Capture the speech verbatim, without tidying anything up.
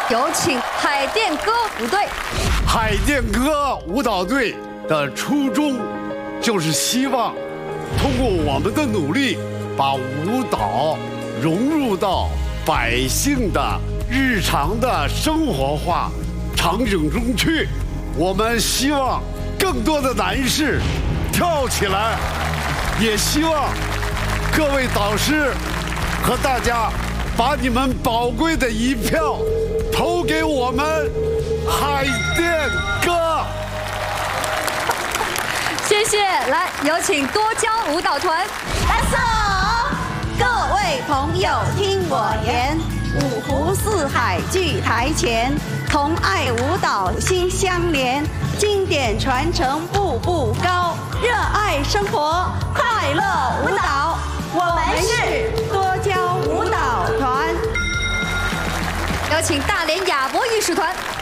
有请海淀歌舞队。 海淀歌舞蹈队的初衷就是希望通过我们的努力，把舞蹈融入到百姓的日常的生活化场景中去。我们希望更多的男士跳起来，也希望各位导师和大家把你们宝贵的一票投给我们海淀歌。 谢谢，来有请多娇舞蹈团。 来走，各位朋友听我言，五湖四海聚台前，同爱舞蹈心相连，经典传承步步高，热爱生活快乐舞蹈，我们是多娇舞蹈团。 有请大连亚博艺术团。